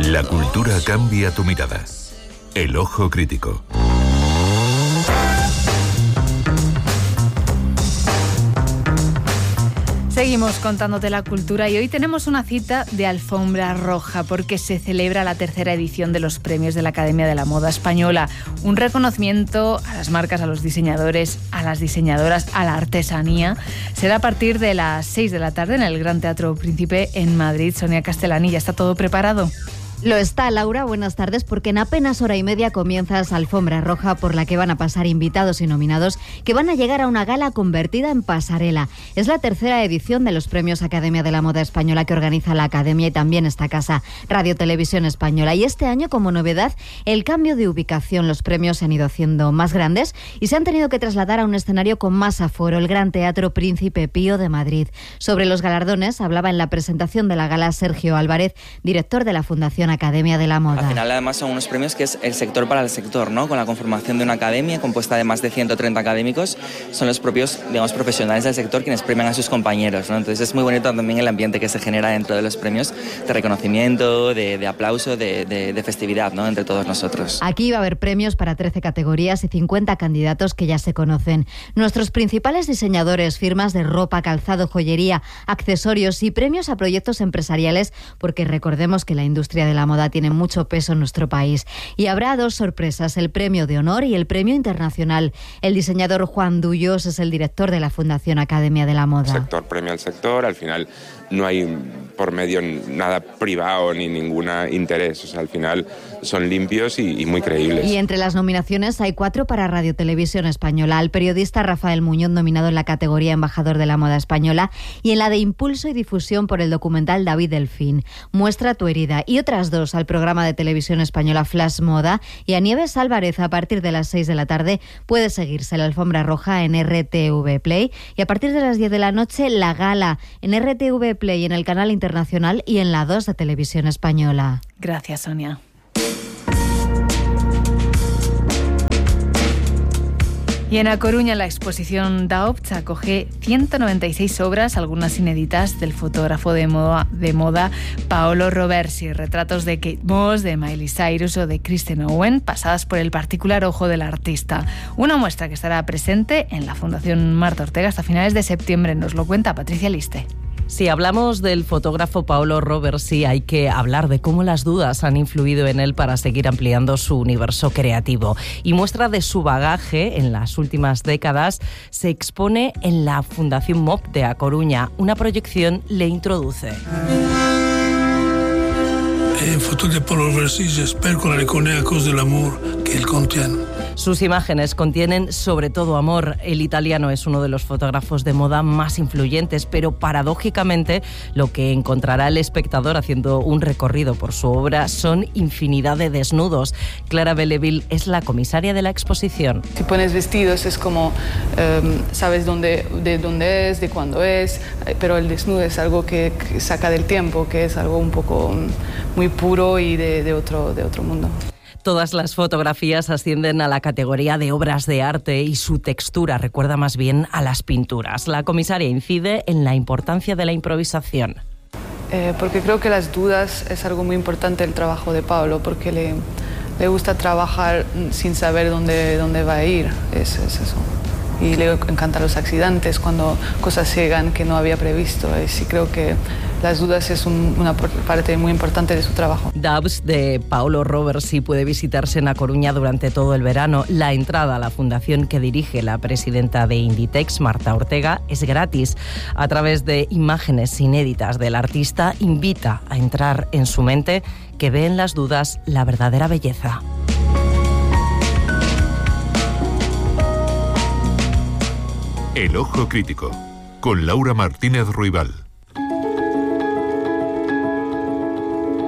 La cultura cambia tu mirada. El ojo crítico. Seguimos contándote la cultura y hoy tenemos una cita de alfombra roja porque se celebra la tercera edición de los premios de la Academia de la Moda Española. Un reconocimiento a las marcas, a los diseñadores, a las diseñadoras, a la artesanía. Será a partir de las 6 de la tarde en el Gran Teatro Príncipe en Madrid. Sonia Castellani, ¿ya está todo preparado? Lo está, Laura. Buenas tardes, porque en apenas hora y media comienza esa alfombra roja por la que van a pasar invitados y nominados que van a llegar a una gala convertida en pasarela. Es la tercera edición de los Premios Academia de la Moda Española que organiza la Academia y también esta casa, Radio Televisión Española. Y este año, como novedad, el cambio de ubicación. Los premios se han ido haciendo más grandes y se han tenido que trasladar a un escenario con más aforo, el Gran Teatro Príncipe Pío de Madrid. Sobre los galardones hablaba en la presentación de la gala Sergio Álvarez, director de la Fundación Academia de la Moda. Al final, además, son unos premios que es el sector para el sector, ¿no? Con la conformación de una academia compuesta de más de 130 académicos, son los propios, digamos, profesionales del sector quienes premian a sus compañeros, ¿no? Entonces es muy bonito también el ambiente que se genera dentro de los premios de reconocimiento, de aplauso, de festividad, ¿no? Entre todos nosotros. Aquí va a haber premios para 13 categorías y 50 candidatos que ya se conocen. Nuestros principales diseñadores, firmas de ropa, calzado, joyería, accesorios y premios a proyectos empresariales, porque recordemos que la industria de la moda tiene mucho peso en nuestro país. Y habrá dos sorpresas, el premio de honor y el premio internacional. El diseñador Juan Dullos es el director de la Fundación Academia de la Moda. El sector premia al sector, al final no hay por medio nada privado ni ningún interés, o sea, al final son limpios y muy creíbles. Y entre las nominaciones hay 4 para Radio Televisión Española, al periodista Rafael Muñoz nominado en la categoría Embajador de la Moda Española y en la de Impulso y Difusión por el documental David Delfín, Muestra tu herida, y otras 2 al programa de televisión española Flash Moda. Y a Nieves Álvarez, a partir de las 6 de la tarde puede seguirse la alfombra roja en RTV Play y a partir de las 10 de la noche la gala en RTV Play, en el canal internacional y en la 2 de Televisión Española. Gracias, Sonia. Y en A Coruña la exposición Daopt acoge 196 obras, algunas inéditas, del fotógrafo de moda Paolo Roversi, retratos de Kate Moss, de Miley Cyrus o de Kristen Owen, pasadas por el particular ojo del artista. Una muestra que estará presente en la Fundación Marta Ortega hasta finales de septiembre. Nos lo cuenta Patricia Liste. Si hablamos del fotógrafo Paolo Roversi, hay que hablar de cómo las dudas han influido en él para seguir ampliando su universo creativo. Y muestra de su bagaje en las últimas décadas se expone en la Fundación MOP de A Coruña. Una proyección le introduce. Fotos de Paolo Roversi, j'espère qu'on reconnaît à cause de l'amour qu'il contient. Sus imágenes contienen sobre todo amor. El italiano es uno de los fotógrafos de moda más influyentes, pero paradójicamente lo que encontrará el espectador haciendo un recorrido por su obra son infinidad de desnudos. Clara Belleville es la comisaria de la exposición. Si pones vestidos es como sabes de dónde es, de cuándo es, pero el desnudo es algo que saca del tiempo, que es algo un poco muy puro y de otro mundo. Todas las fotografías ascienden a la categoría de obras de arte y su textura recuerda más bien a las pinturas. La comisaria incide en la importancia de la improvisación. Porque creo que las dudas es algo muy importante del trabajo de Paolo, porque le gusta trabajar sin saber dónde va a ir, es eso. Y le encantan los accidentes, cuando cosas llegan que no había previsto. Y sí creo que las dudas es una parte muy importante de su trabajo. Daopt de Paolo Roversi puede visitarse en A Coruña durante todo el verano. La entrada a la fundación que dirige la presidenta de Inditex, Marta Ortega, es gratis. A través de imágenes inéditas del artista, invita a entrar en su mente, que ve en las dudas la verdadera belleza. El ojo crítico, con Laura Martínez Ruibal.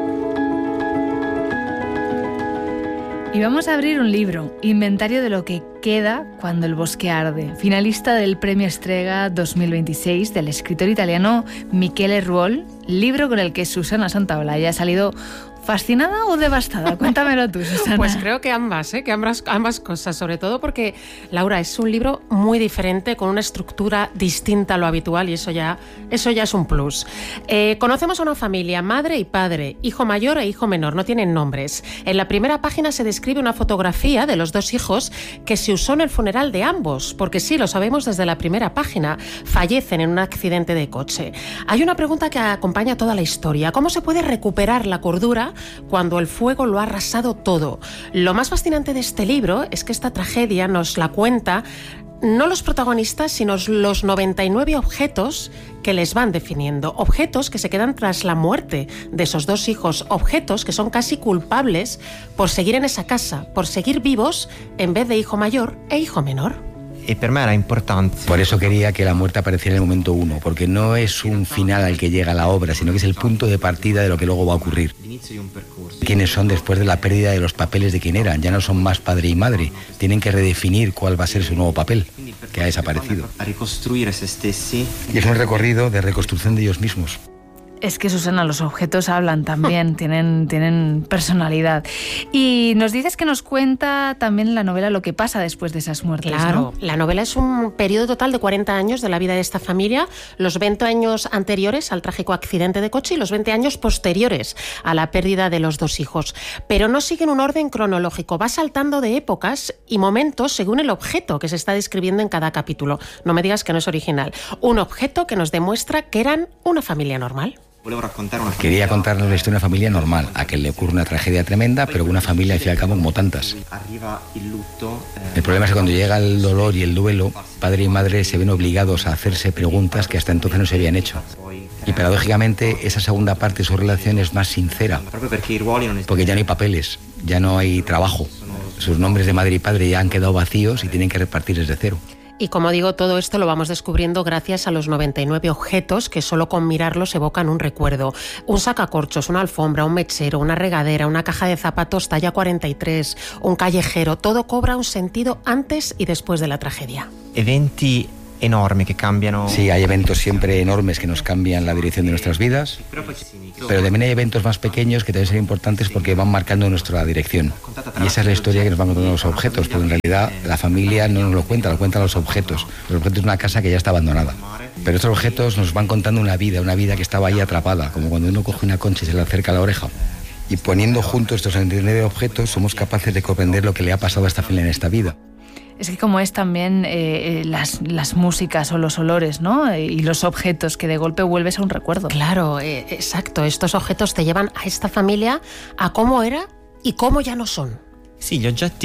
Y vamos a abrir un libro, Inventario de lo que Queda cuando el bosque arde, finalista del Premio Strega 2026 del escritor italiano Michele Ruol, libro con el que Susana Santaolalla ha salido ¿fascinada o devastada? Cuéntamelo tú, Susana. Pues creo que ambas cosas, sobre todo porque, Laura, es un libro muy diferente, con una estructura distinta a lo habitual, y eso ya es un plus. Conocemos a una familia, madre y padre, hijo mayor e hijo menor, no tienen nombres. En la primera página se describe una fotografía de los dos hijos que se usó en el funeral de ambos, porque sí, lo sabemos desde la primera página, fallecen en un accidente de coche. Hay una pregunta que acompaña toda la historia: ¿cómo se puede recuperar la cordura cuando el fuego lo ha arrasado todo? Lo más fascinante de este libro es que esta tragedia nos la cuenta no los protagonistas, sino los 99 objetos que les van definiendo. Objetos que se quedan tras la muerte de esos dos hijos. Objetos que son casi culpables por seguir en esa casa, por seguir vivos en vez de hijo mayor e hijo menor. Y para mí era importante. Por eso quería que la muerte apareciera en el momento 1, porque no es un final al que llega la obra, sino que es el punto de partida de lo que luego va a ocurrir. Quiénes son después de la pérdida de los papeles de quien eran, ya no son más padre y madre, tienen que redefinir cuál va a ser su nuevo papel, que ha desaparecido. Y es un recorrido de reconstrucción de ellos mismos. Es que, Susana, los objetos hablan también, tienen personalidad. Y nos dices que nos cuenta también la novela lo que pasa después de esas muertes, claro, ¿no? La novela es un periodo total de 40 años de la vida de esta familia, los 20 años anteriores al trágico accidente de coche y los 20 años posteriores a la pérdida de los dos hijos. Pero no siguen un orden cronológico, va saltando de épocas y momentos según el objeto que se está describiendo en cada capítulo. No me digas que no es original. Un objeto que nos demuestra que eran una familia normal. Quería contarnos la historia de una familia normal, a que le ocurre una tragedia tremenda, pero una familia, al fin y al cabo, como tantas. El problema es que cuando llega el dolor y el duelo, padre y madre se ven obligados a hacerse preguntas que hasta entonces no se habían hecho. Y paradójicamente, esa segunda parte de su relación es más sincera, porque ya no hay papeles, ya no hay trabajo. Sus nombres de madre y padre ya han quedado vacíos y tienen que repartir desde cero. Y como digo, todo esto lo vamos descubriendo gracias a los 99 objetos que solo con mirarlos evocan un recuerdo. Un sacacorchos, una alfombra, un mechero, una regadera, una caja de zapatos talla 43, un callejero. Todo cobra un sentido antes y después de la tragedia. Eventi enormes que cambian. Sí, hay eventos siempre enormes que nos cambian la dirección de nuestras vidas, pero también hay eventos más pequeños que también son importantes porque van marcando nuestra dirección. Y esa es la historia que nos van contando los objetos, porque en realidad la familia no nos lo cuentan los objetos. Los objetos de una casa que ya está abandonada. Pero estos objetos nos van contando una vida que estaba ahí atrapada, como cuando uno coge una concha y se le acerca a la oreja. Y poniendo juntos estos 99 objetos somos capaces de comprender lo que le ha pasado a esta familia en esta vida. Es que como es también las músicas o los olores, ¿no? Y los objetos, que de golpe vuelves a un recuerdo. Claro, exacto. Estos objetos te llevan a esta familia, a cómo era y cómo ya no son. Sí,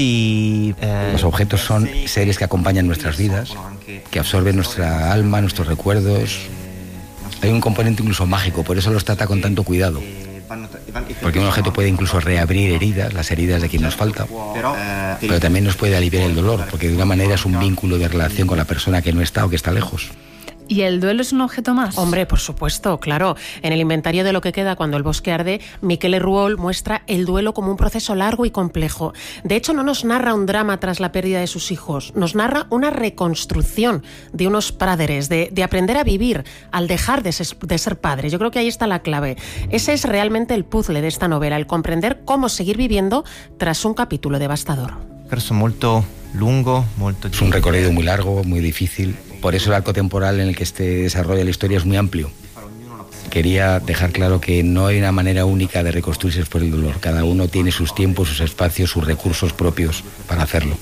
los objetos son seres que acompañan nuestras vidas, que absorben nuestra alma, nuestros recuerdos. Hay un componente incluso mágico, por eso los trata con tanto cuidado. Porque un objeto puede incluso reabrir heridas, las heridas de quien nos falta, pero también nos puede aliviar el dolor, porque de una manera es un vínculo de relación con la persona que no está o que está lejos. ¿Y el duelo es un objeto más? Hombre, por supuesto, claro. En el inventario de lo que queda cuando el bosque arde, Michele Ruol muestra el duelo como un proceso largo y complejo. De hecho, no nos narra un drama tras la pérdida de sus hijos, nos narra una reconstrucción de unos padres, de aprender a vivir al dejar de ser padre. Yo creo que ahí está la clave. Ese es realmente el puzzle de esta novela, el comprender cómo seguir viviendo tras un capítulo devastador. Es un recorrido muy largo, muy difícil. Por eso el arco temporal en el que se desarrolla la historia es muy amplio. Quería dejar claro que no hay una manera única de reconstruirse después del dolor. Cada uno tiene sus tiempos, sus espacios, sus recursos propios para hacerlo.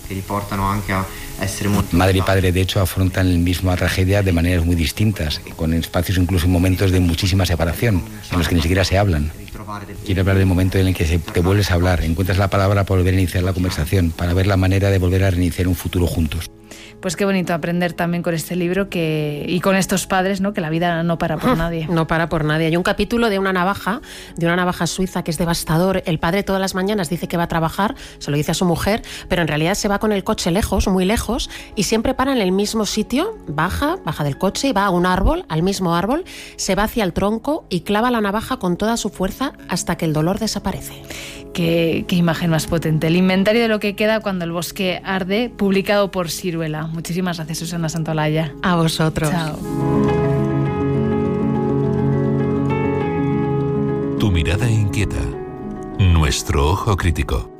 Madre y padre, de hecho, afrontan la misma tragedia de maneras muy distintas, con espacios incluso en momentos de muchísima separación, en los que ni siquiera se hablan. Quiero hablar del momento en el que te vuelves a hablar, encuentras la palabra para volver a iniciar la conversación, para ver la manera de volver a reiniciar un futuro juntos. Pues qué bonito aprender también con este libro y con estos padres, ¿no? Que la vida no para por nadie. No para por nadie. Hay un capítulo de una navaja suiza que es devastador. El padre todas las mañanas dice que va a trabajar, se lo dice a su mujer, pero en realidad se va con el coche lejos, muy lejos, y siempre para en el mismo sitio, baja del coche y va a un árbol, al mismo árbol, se va hacia el tronco y clava la navaja con toda su fuerza hasta que el dolor desaparece. Qué imagen más potente. El inventario de lo que queda cuando el bosque arde, publicado por Siruela. Muchísimas gracias, Susana Santolaya. A vosotros. Chao. Tu mirada inquieta. Nuestro ojo crítico.